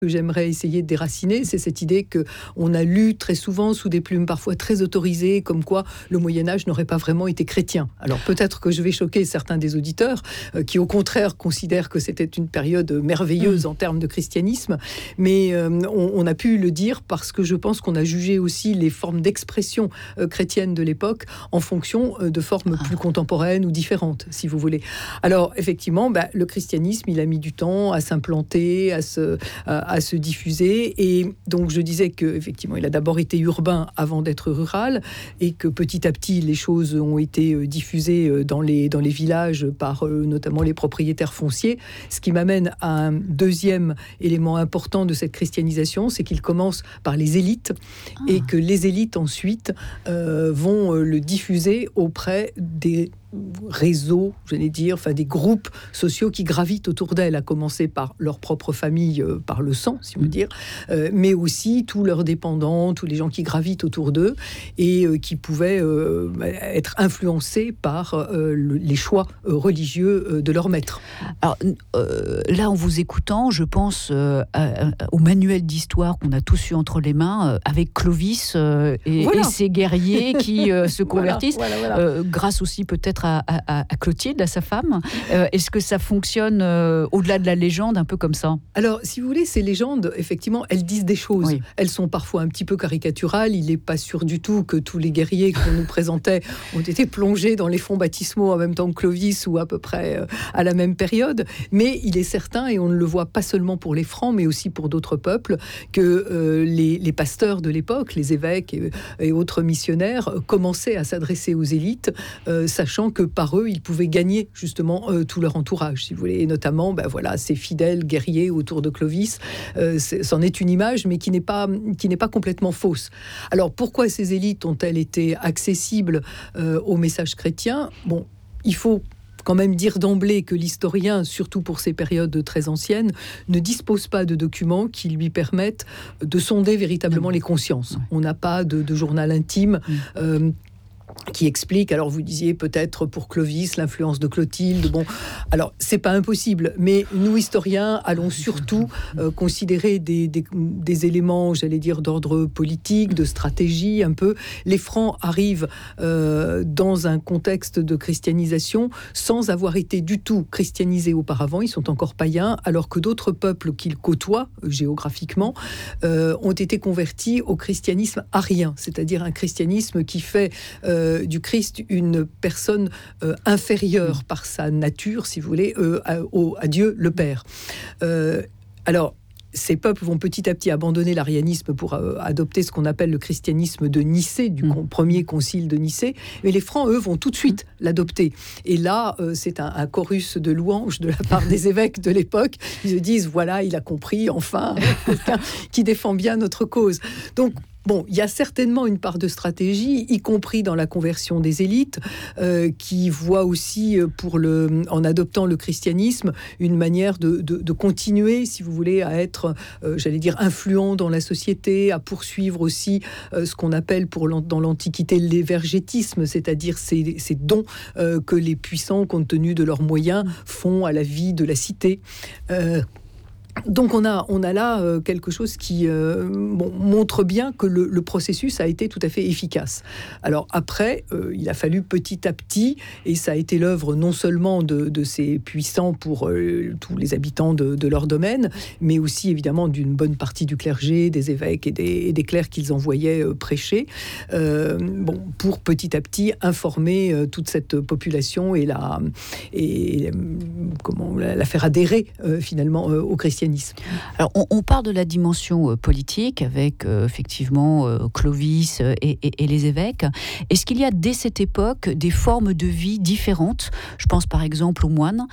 que j'aimerais essayer de déraciner, c'est cette idée qu'on a lu très souvent sous des plumes parfois très autorisées, comme quoi le Moyen-Âge n'aurait pas vraiment été chrétien. Alors peut-être que je vais choquer certains des auditeurs qui au contraire considèrent que c'était une période merveilleuse en termes de christianisme, mais on a pu le dire parce que je pense qu'on a jugé aussi les formes d'expression chrétienne de l'époque en fonction de formes plus contemporaines ou différentes, si vous voulez. Alors effectivement, le christianisme, il a mis du temps à s'implanter, à se diffuser, et donc je disais qu'effectivement il a d'abord été urbain avant d'être rural, et que petit à petit les choses ont été diffusées dans les villages par notamment les propriétaires fonciers, ce qui m'amène à un deuxième élément important de cette christianisation, c'est qu'il commence par les élites, et que les élites ensuite vont le diffuser auprès des réseaux, j'allais dire, des groupes sociaux qui gravitent autour d'elle, à commencer par leur propre famille, par le sang, si on veut dire, mais aussi tous leurs dépendants, tous les gens qui gravitent autour d'eux et qui pouvaient être influencés par les choix religieux de leur maître. Alors là, en vous écoutant, je pense au manuel d'histoire qu'on a tous eu entre les mains, avec Clovis et ses guerriers qui se convertissent, grâce aussi peut-être à Clotilde, à sa femme. Est-ce que ça fonctionne au-delà de la légende, un peu comme ça ? Alors, si vous voulez, ces légendes, effectivement, elles disent des choses. Oui. Elles sont parfois un petit peu caricaturales. Il n'est pas sûr du tout que tous les guerriers qu'on nous présentait ont été plongés dans les fonds baptismaux en même temps que Clovis, ou à peu près à la même période. Mais il est certain, et on ne le voit pas seulement pour les Francs, mais aussi pour d'autres peuples, que les pasteurs de l'époque, les évêques et autres missionnaires, commençaient à s'adresser aux élites, sachant que par eux, ils pouvaient gagner justement tout leur entourage, si vous voulez, et notamment ces fidèles guerriers autour de Clovis. C'en est une image, mais qui n'est pas complètement fausse. Alors, pourquoi ces élites ont-elles été accessibles au message chrétien ? Bon, il faut quand même dire d'emblée que l'historien, surtout pour ces périodes très anciennes, ne dispose pas de documents qui lui permettent de sonder véritablement les consciences. On n'a pas de journal intime qui explique, alors vous disiez peut-être pour Clovis, l'influence de Clotilde, alors c'est pas impossible, mais nous historiens allons surtout considérer des éléments, j'allais dire, d'ordre politique, de stratégie un peu. Les Francs arrivent dans un contexte de christianisation sans avoir été du tout christianisés auparavant, ils sont encore païens, alors que d'autres peuples qu'ils côtoient géographiquement ont été convertis au christianisme arien, c'est-à-dire un christianisme qui fait du Christ une personne inférieure par sa nature, si vous voulez, à Dieu le Père. Alors, ces peuples vont petit à petit abandonner l'arianisme pour adopter ce qu'on appelle le christianisme de Nicée, du premier concile de Nicée, mais les Francs, eux, vont tout de suite l'adopter. Et là, c'est un chorus de louanges de la part des évêques de l'époque. Ils se disent, voilà, il a compris, enfin, quelqu'un qui défend bien notre cause. Donc, bon, il y a certainement une part de stratégie, y compris dans la conversion des élites, qui voient aussi, en adoptant le christianisme, une manière de continuer, si vous voulez, à être, j'allais dire, influent dans la société, à poursuivre aussi ce qu'on appelle dans l'Antiquité l'évergétisme, c'est-à-dire ces dons que les puissants, compte tenu de leurs moyens, font à la vie de la cité. Donc on a là quelque chose qui montre bien que le processus a été tout à fait efficace. Alors après, il a fallu petit à petit, et ça a été l'œuvre non seulement de ces puissants pour tous les habitants de leur domaine, mais aussi évidemment d'une bonne partie du clergé, des évêques et des clercs qu'ils envoyaient prêcher, pour petit à petit informer toute cette population et la faire adhérer finalement au christianisme. Alors, on part de la dimension politique avec effectivement Clovis et les évêques. Est-ce qu'il y a dès cette époque des formes de vie différentes ? Je pense par exemple aux moines,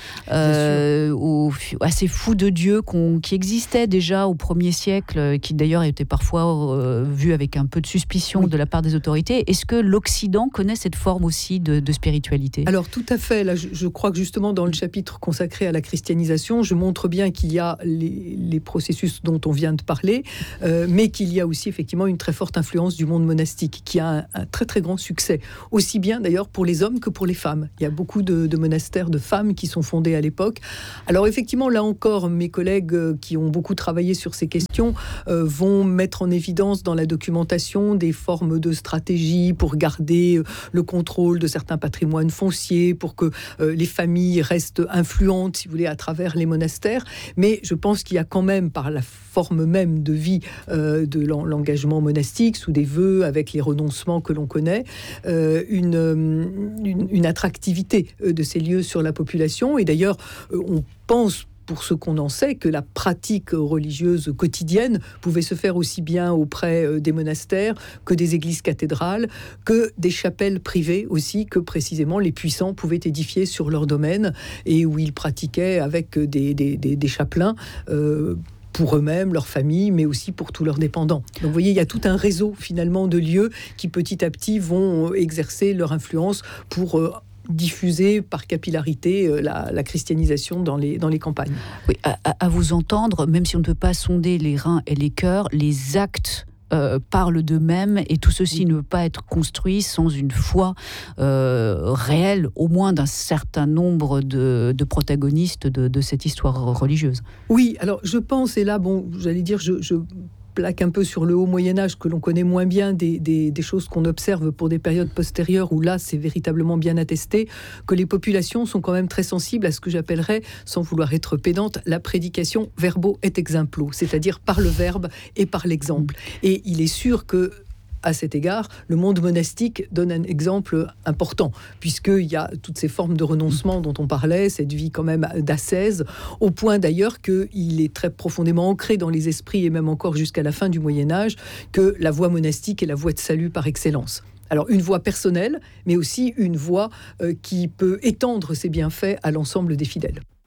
à ces fous de Dieu qui existaient déjà au 1er siècle, qui d'ailleurs étaient parfois vus avec un peu de suspicion de la part des autorités. Est-ce que l'Occident connaît cette forme aussi de spiritualité ? Alors tout à fait. Là, je crois que justement dans le chapitre consacré à la christianisation, je montre bien qu'il y a les processus dont on vient de parler, mais qu'il y a aussi effectivement une très forte influence du monde monastique, qui a un très très grand succès, aussi bien d'ailleurs pour les hommes que pour les femmes. Il y a beaucoup de monastères de femmes qui sont fondés à l'époque. Alors effectivement, là encore, mes collègues qui ont beaucoup travaillé sur ces questions vont mettre en évidence dans la documentation des formes de stratégies pour garder le contrôle de certains patrimoines fonciers, pour que les familles restent influentes, si vous voulez, à travers les monastères. Mais je pense qu'il y a quand même, par la forme même de vie de l'engagement monastique, sous des vœux, avec les renoncements que l'on connaît, une attractivité de ces lieux sur la population. Et d'ailleurs, on pense, pour ce qu'on en sait, que la pratique religieuse quotidienne pouvait se faire aussi bien auprès des monastères que des églises cathédrales, que des chapelles privées aussi, que précisément les puissants pouvaient édifier sur leur domaine, et où ils pratiquaient avec des chapelains pour eux-mêmes, leur famille, mais aussi pour tous leurs dépendants. Donc vous voyez, il y a tout un réseau finalement de lieux qui petit à petit vont exercer leur influence pour diffuser par capillarité la christianisation dans les campagnes. Oui, à vous entendre, même si on ne peut pas sonder les reins et les cœurs, les actes parlent d'eux-mêmes, et tout ceci ne peut pas être construit sans une foi réelle, au moins d'un certain nombre de protagonistes de cette histoire religieuse. Oui, alors je pense, et là, j'allais dire, je plaque un peu sur le haut Moyen-Âge, que l'on connaît moins bien, des choses qu'on observe pour des périodes postérieures, où là, c'est véritablement bien attesté, que les populations sont quand même très sensibles à ce que j'appellerais, sans vouloir être pédante, la prédication verbo et exemplo, c'est-à-dire par le verbe et par l'exemple. Et il est sûr que, à cet égard, le monde monastique donne un exemple important, puisqu'il y a toutes ces formes de renoncement dont on parlait, cette vie quand même d'ascèse, au point d'ailleurs qu'il est très profondément ancré dans les esprits, et même encore jusqu'à la fin du Moyen-Âge, que la voie monastique est la voie de salut par excellence. Alors une voie personnelle, mais aussi une voie qui peut étendre ses bienfaits à l'ensemble des fidèles.